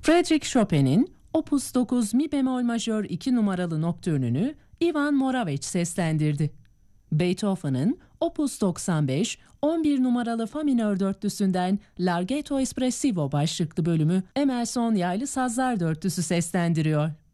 Frédéric Chopin'in Opus 9 Mi bemol majör 2 numaralı noktürnünü Ivan Moravec seslendirdi. Beethoven'ın Opus 95 11 numaralı fa minör dörtlüsünden Larghetto Espressivo başlıklı bölümü Emerson yaylı sazlar dörtlüsü seslendiriyor.